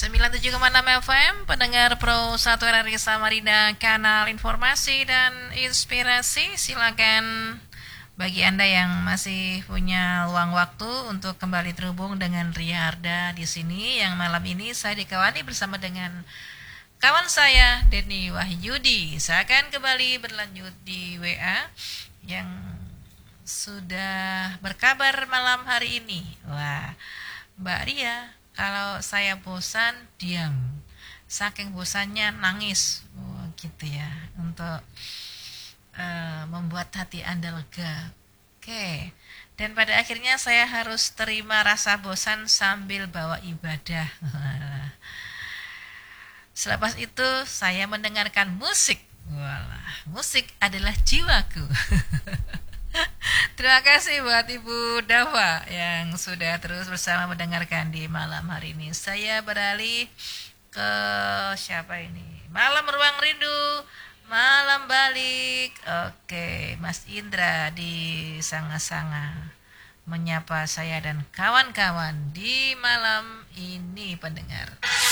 97,6 FM, pendengar Pro 1 RRI Samarinda, kanal informasi dan inspirasi. Silakan bagi Anda yang masih punya luang waktu untuk kembali terhubung dengan Ria Arda di sini. Yang malam ini saya dikawani bersama dengan kawan saya Denny Wahyudi. Saya akan kembali berlanjut di WA yang sudah berkabar malam hari ini. Wah, Mbak Ria, kalau saya bosan, diam. Saking bosannya nangis. Oh, gitu ya. Untuk membuat hati Anda lega. Oke. Dan pada akhirnya saya harus terima rasa bosan sambil bawa ibadah. Selepas itu saya mendengarkan musik. Walah, musik adalah jiwaku. Terima kasih buat Ibu Dawa yang sudah terus bersama mendengarkan di malam hari ini. Saya beralih ke siapa ini? Malam Ruang Rindu, malam balik. Oke, Mas Indra di Sanga-Sanga menyapa saya dan kawan-kawan di malam ini, pendengar.